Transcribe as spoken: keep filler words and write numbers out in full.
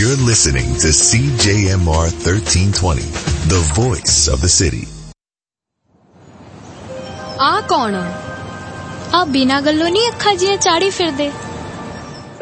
You're listening to C J M R thirteen twenty, the voice of the city. आ कौन आ बिना गल्लों नहीं अखा जियां चाड़ी फिरदे।